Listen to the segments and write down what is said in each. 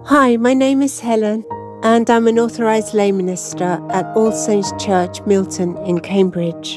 Hi, my name is Helen, and I'm an authorised lay minister at All Saints Church, Milton in Cambridge.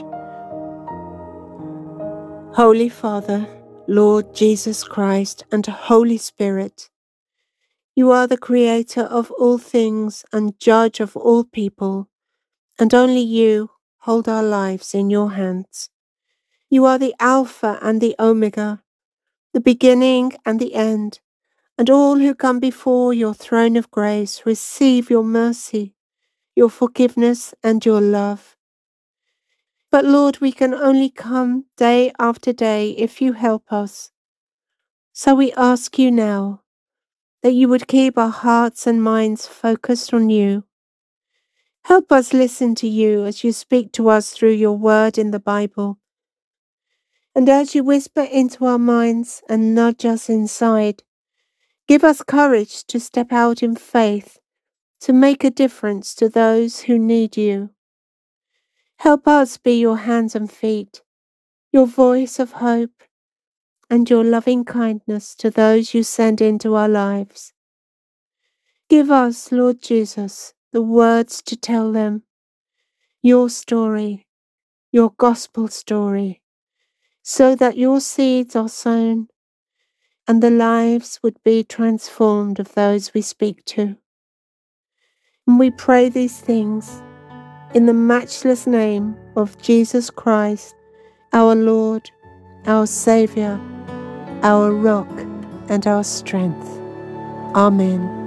Holy Father, Lord Jesus Christ, and Holy Spirit, you are the creator of all things and judge of all people, and only you hold our lives in your hands. You are the Alpha and the Omega, the beginning and the end, and all who come before your throne of grace receive your mercy, your forgiveness and your love. But Lord, we can only come day after day if you help us. So we ask you now that you would keep our hearts and minds focused on you. Help us listen to you as you speak to us through your word in the Bible. And as you whisper into our minds and nudge us inside, give us courage to step out in faith, to make a difference to those who need you. Help us be your hands and feet, your voice of hope, and your loving kindness to those you send into our lives. Give us, Lord Jesus, the words to tell them, your story, your gospel story, so that your seeds are sown and the lives would be transformed of those we speak to. And we pray these things in the matchless name of Jesus Christ, our Lord, our Saviour, our rock and our strength. Amen.